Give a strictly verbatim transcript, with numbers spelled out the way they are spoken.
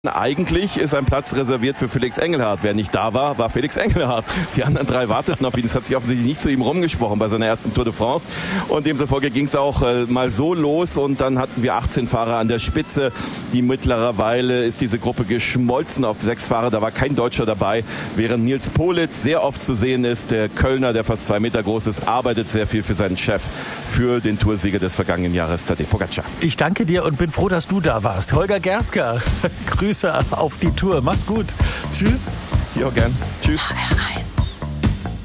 Eigentlich ist ein Platz reserviert für Felix Engelhardt. Wer nicht da war, war Felix Engelhardt. Die anderen drei warteten auf ihn. Es hat sich offensichtlich nicht zu ihm rumgesprochen bei seiner ersten Tour de France. Und demzufolge ging es auch äh, mal so los. Und dann hatten wir achtzehn Fahrer an der Spitze. Die mittlerweile ist diese Gruppe geschmolzen auf sechs Fahrer. Da war kein Deutscher dabei. Während Nils Politz sehr oft zu sehen ist, der Kölner, der fast zwei Meter groß ist, arbeitet sehr viel für seinen Chef, für den Toursieger des vergangenen Jahres, Tadej Pogačar. Ich danke dir und bin froh, dass du da warst. Holger Gersker, Grüße auf die Tour. Mach's gut. Tschüss. Ja, gern. Tschüss.